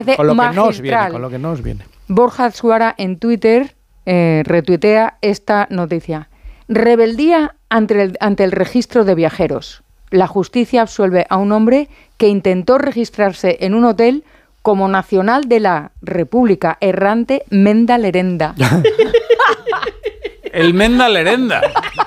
Con lo que nos viene. Borja Suara en Twitter retuitea esta noticia. Rebeldía ante el registro de viajeros. La justicia absuelve a un hombre que intentó registrarse en un hotel como nacional de la República Errante Menda Lerenda. El Menda Lerenda.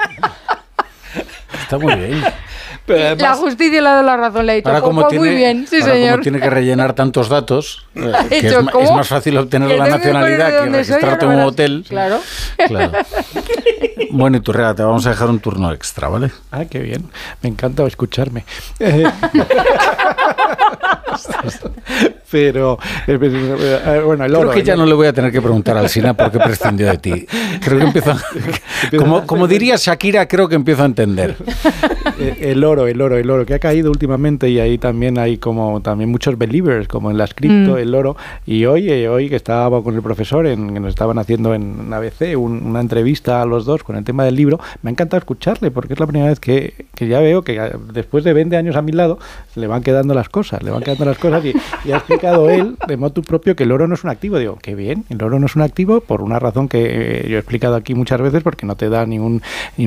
Está muy bien. Pero además, la justicia le ha dado la razón, le ha dicho, muy bien, sí señor. Como tiene que rellenar tantos datos, que es más fácil obtener la nacionalidad que registrarte en un hotel. Claro. Bueno, Iturriaga, te vamos a dejar un turno extra, ¿vale? Ah, qué bien. Me encanta escucharme. Pero, bueno, el oro. Creo que ya no le voy a tener que preguntar al Sina por qué prescindió de ti. Creo que empiezo como diría Shakira, creo que empiezo a entender. El oro, que ha caído últimamente, y ahí también hay como también muchos believers, como en las cripto, el oro. Y hoy que estaba con el profesor, que nos estaban haciendo en ABC una entrevista a los dos con el tema del libro, me ha encantado escucharle, porque es la primera vez que ya veo que después de 20 años a mi lado le van quedando las cosas, y ha explicado él de motu propio que el oro no es un activo. Digo, qué bien, el oro no es un activo por una razón que yo he explicado aquí muchas veces, porque no te da no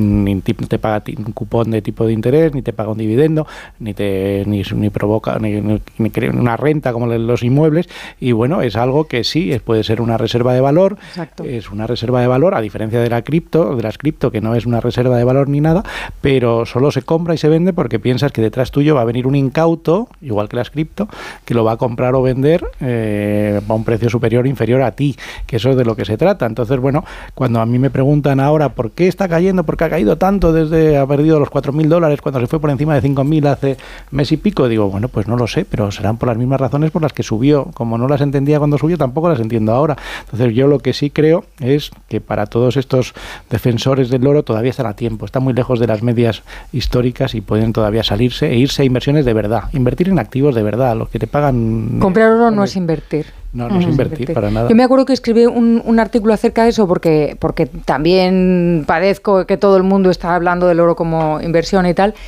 te paga un cupón de tipo de interés, ni te paga un dividendo, ni provoca ni crea una renta como los inmuebles, y bueno, es algo que sí puede ser una reserva de valor. Exacto. Es una reserva de valor, a diferencia de las cripto, que no es una reserva de valor ni nada, pero solo se compra y se vende porque piensas que detrás tuyo va a venir un incauto, igual que las cripto, que lo va a comprar o vender a un precio superior o inferior a ti, que eso es de lo que se trata. Entonces, bueno, cuando a mí me preguntan ahora por qué está cayendo, por qué ha caído tanto desde ha perdido los $4.000 cuando se fue por encima de 5.000 hace mes y pico, digo, bueno, pues no lo sé, pero serán por las mismas razones por las que subió. Como no las entendía cuando subió, tampoco las entiendo ahora. Entonces, yo lo que sí creo es que para todos estos defensores del oro todavía están a tiempo, están muy lejos de las medias históricas y pueden todavía salirse e irse a inversiones de verdad, invertir en activos de verdad, los que te pagan. Comprar oro no es invertir. No es invertir para nada. Yo me acuerdo que escribí un artículo acerca de eso porque también padezco que todo el mundo está hablando del oro como inversión y tal,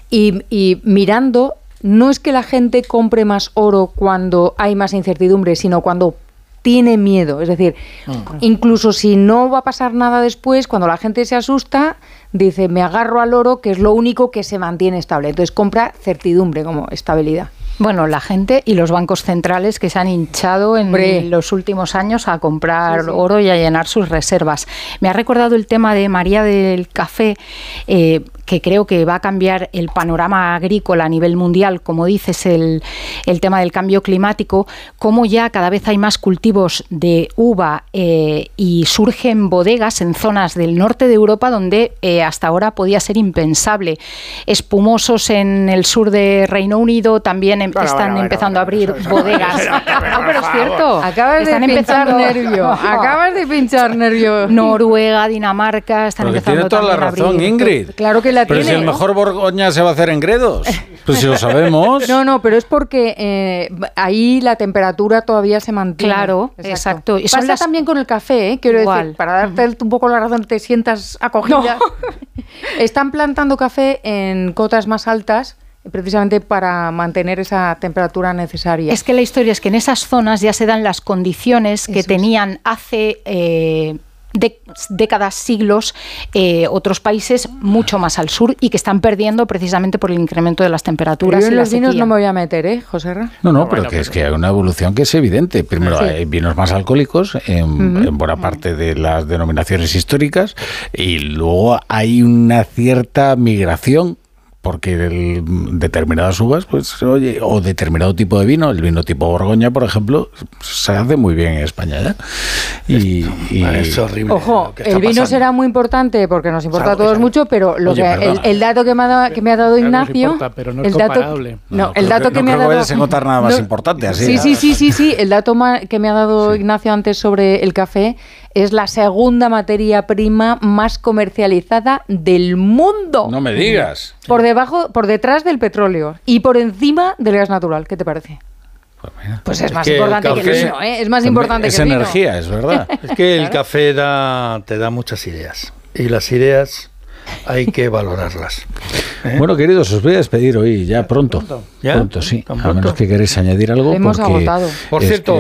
y mirando, no es que la gente compre más oro cuando hay más incertidumbre, sino cuando tiene miedo. Es decir, incluso si no va a pasar nada después, cuando la gente se asusta, dice, me agarro al oro, que es lo único que se mantiene estable. Entonces compra certidumbre como estabilidad. Bueno, la gente y los bancos centrales que se han hinchado en los últimos años a comprar oro y a llenar sus reservas. Me ha recordado el tema de María del Café, que creo que va a cambiar el panorama agrícola a nivel mundial, como dices, el tema del cambio climático, cómo ya cada vez hay más cultivos de uva y surgen bodegas en zonas del norte de Europa donde hasta ahora podía ser impensable. Espumosos en el sur de Reino Unido también están empezando a abrir bodegas. No, pero es cierto. Acabas de pinchar nervio. Noruega, Dinamarca, están empezando tiene toda la razón, Ingrid. Claro que la tiene. Pero si el mejor Borgoña se va a hacer en Gredos, pues si lo sabemos. No, pero es porque ahí la temperatura todavía se mantiene. Claro, exacto. Y pasa también con el café, quiero decir, para darte un poco la razón, te sientas acogida. No. Están plantando café en cotas más altas, precisamente para mantener esa temperatura necesaria. Es que la historia es que en esas zonas ya se dan las condiciones que tenían hace décadas, siglos, otros países mucho más al sur y que están perdiendo precisamente por el incremento de las temperaturas. Yo en los vinos no me voy a meter, José Ra. No, pero es que hay una evolución que es evidente. Primero hay vinos más alcohólicos en buena parte de las denominaciones históricas, y luego hay una cierta migración, porque determinadas uvas, pues oye, o determinado tipo de vino, el vino tipo Borgoña, por ejemplo, se hace muy bien en España ya. Y es horrible. Ojo, el vino pasando será muy importante porque nos importa a todos mucho, pero el dato que me ha dado Ignacio, importa, pero no es comparable. El dato que me ha dado, no vayas a encontrar nada más importante así. Sí, el dato que me ha dado Ignacio antes sobre el café es la segunda materia prima más comercializada del mundo. No me digas. Por detrás del petróleo y por encima del gas natural. ¿Qué te parece? Pues es más importante que el vino, ¿eh? Es más importante que el vino. Es energía, es verdad. Es que el café te da muchas ideas. Y las ideas hay que valorarlas. Bueno, queridos, os voy a despedir hoy ya pronto. Pronto, sí. A menos que queréis añadir algo. Hemos agotado. Por cierto,